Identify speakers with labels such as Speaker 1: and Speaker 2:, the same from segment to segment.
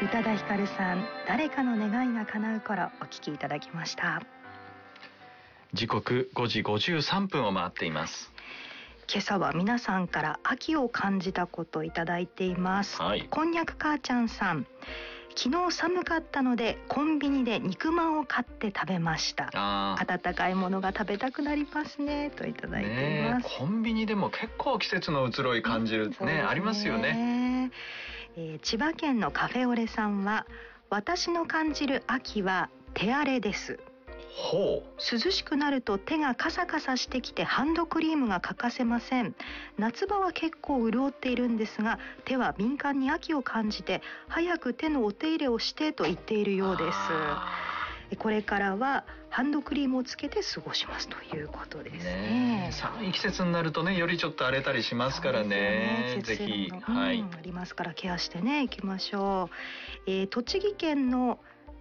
Speaker 1: 宇多田ヒカルさん、誰かの願いが叶う頃、お聞きいただきました。
Speaker 2: 時刻5時53分を回っています。
Speaker 1: 今朝は皆さんから秋を感じたこといただいています。こんにゃく母ちゃんさん、昨日寒かったのでコンビニで肉まんを買って食べました。温かいものが食べたくなりますね、といただいています。
Speaker 2: コンビニでも結構季節の移ろい感じるね、ありますよね。
Speaker 1: 千葉県のカフェオレさんは、私の感じる秋は手荒れです。涼しくなると手がカサカサしてきてハンドクリームが欠かせません。夏場は結構潤っているんですが、手は敏感に秋を感じて早く手のお手入れをしてと言っているようです。これからはハンドクリームをつけて過ごしますということですね。
Speaker 2: 寒い季節になるとね、よりちょっと荒れたりしますからね。ぜひ、
Speaker 1: ありますからケアしてね、いきましょう。栃木県の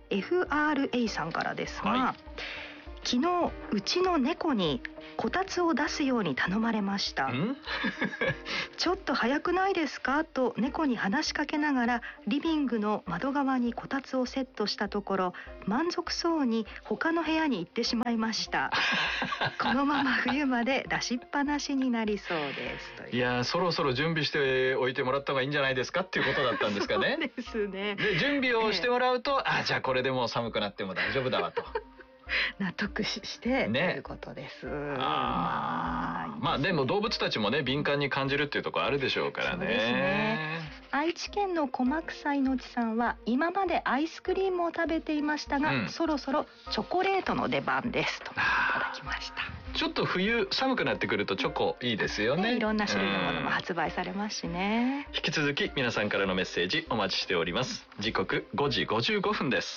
Speaker 1: FRA さんからですが、昨日うちの猫にこたつを出すように頼まれました。ちょっと早くないですかと猫に話しかけながらリビングの窓側にこたつをセットしたところ、満足そうに他の部屋に行ってしまいました。このまま冬まで出しっぱなしになりそうですという。
Speaker 2: いや、そろそろ準備しておいてもらった方がいいんじゃないですかっていうことだったんですかね。
Speaker 1: そうですね。
Speaker 2: で、準備をしてもらうと、じゃあこれでもう寒くなっても大丈夫だわと
Speaker 1: 納得してということです。
Speaker 2: まあでも動物たちもね、敏感に感じるっていうところあるでしょうからね。
Speaker 1: そうですね。愛知県の小草いのちさんは、今までアイスクリームを食べていましたが、そろそろチョコレートの出番ですといただきました。
Speaker 2: ちょっと冬寒くなってくるとチョコいいですよね。
Speaker 1: いろんな種類のものも発売されますしね。
Speaker 2: 引き続き皆さんからのメッセージお待ちしております。時刻5時55分です。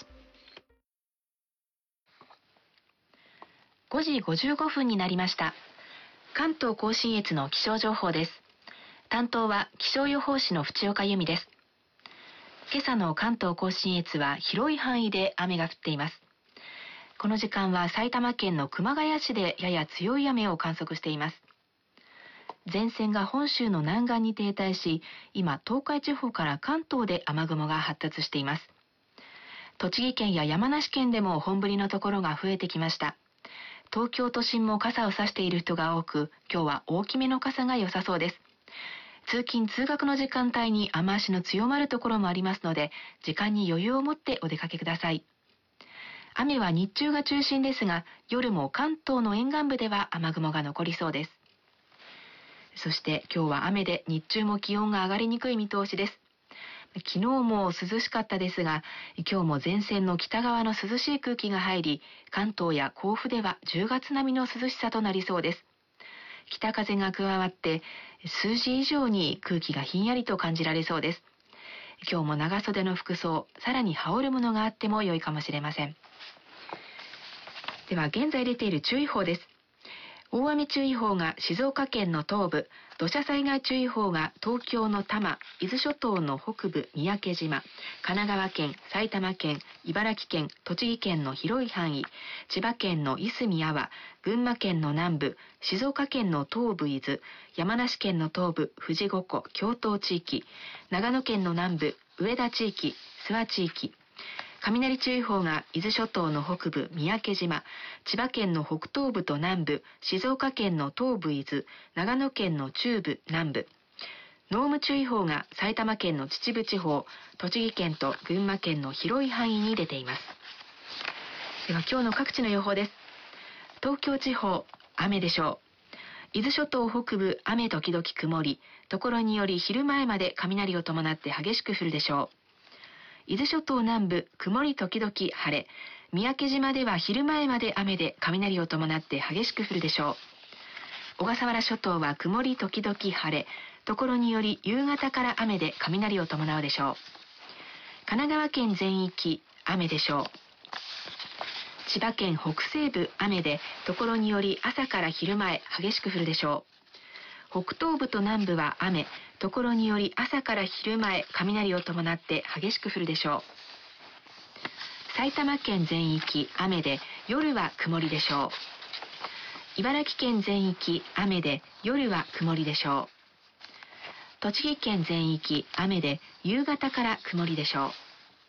Speaker 3: 5時55分になりました。関東甲信越の気象情報です。担当は気象予報士の淵岡由美です。今朝の関東甲信越は広い範囲で雨が降っています。この時間は埼玉県の熊谷市でやや強い雨を観測しています。前線が本州の南岸に停滞し、今東海地方から関東で雨雲が発達しています。栃木県や山梨県でも本降りのところが増えてきました。東京都心も傘を差している人が多く、今日は大きめの傘が良さそうです。通勤通学の時間帯に雨足の強まるところもありますので、時間に余裕を持ってお出かけください。雨は日中が中心ですが、夜も関東の沿岸部では雨雲が残りそうです。そして今日は雨で日中も気温が上がりにくい見通しです。昨日も涼しかったですが、今日も前線の北側の涼しい空気が入り、関東や甲府では10月並みの涼しさとなりそうです。北風が加わって数時以上に空気がひんやりと感じられそうです。今日も長袖の服装、さらに羽織るものがあっても良いかもしれません。では現在出ている注意報です。大雨注意報が静岡県の東部、土砂災害注意報が東京の多摩、伊豆諸島の北部、三宅島、神奈川県、埼玉県、茨城県、栃木県の広い範囲、千葉県のいすみ安房、群馬県の南部、静岡県の東部伊豆、山梨県の東部、富士五湖、峡東地域、長野県の南部、上田地域、諏訪地域、雷注意報が伊豆諸島の北部、三宅島、千葉県の北東部と南部、静岡県の東部伊豆、長野県の中部、南部。濃霧注意報が埼玉県の秩父地方、栃木県と群馬県の広い範囲に出ています。では今日の各地の予報です。東京地方、雨でしょう。伊豆諸島北部、雨時々曇り、ところにより昼前まで雷を伴って激しく降るでしょう。伊豆諸島南部、曇り時々晴れ。三宅島では昼前まで雨で雷を伴って激しく降るでしょう。小笠原諸島は曇り時々晴れ。ところにより夕方から雨で雷を伴うでしょう。神奈川県全域、雨でしょう。千葉県北西部、雨で、ところにより朝から昼前、激しく降るでしょう。北東部と南部は雨、ところにより朝から昼前、雷を伴って激しく降るでしょう。埼玉県全域、雨で、夜は曇りでしょう。茨城県全域、雨で、夜は曇りでしょう。栃木県全域、雨で、夕方から曇りでしょう。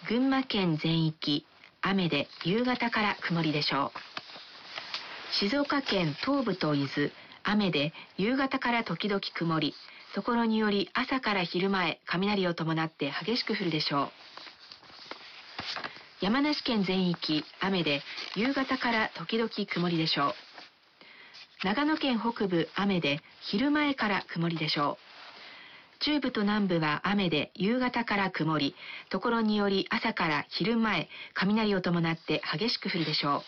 Speaker 3: 群馬県全域雨で夕方から曇りでしょう。静岡県東部と伊豆雨で夕方から時々曇り、ところにより朝から昼前雷を伴って激しく降るでしょう。山梨県全域雨で夕方から時々曇りでしょう。長野県北部雨で昼前から曇りでしょう。中部と南部は雨で夕方から曇り、ところにより朝から昼前雷を伴って激しく降るでしょう。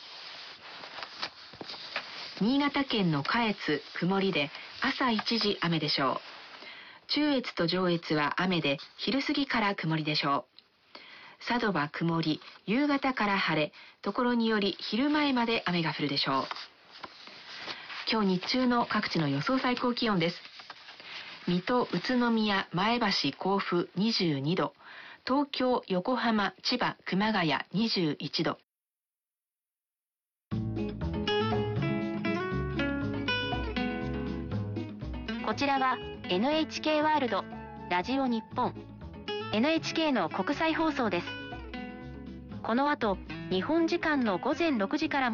Speaker 3: 新潟県の下越曇りで朝一時雨でしょう。中越と上越は雨で昼過ぎから曇りでしょう。佐渡は曇り、夕方から晴れ、ところにより昼前まで雨が降るでしょう。今日日中の各地の予想最高気温です。水戸、宇都宮、前橋、甲府22度、東京、横浜、千葉、熊谷21度。
Speaker 4: こちらは NHK ワールドラジオ日本 NHK の国際放送です。この後、日本時間の午前6時から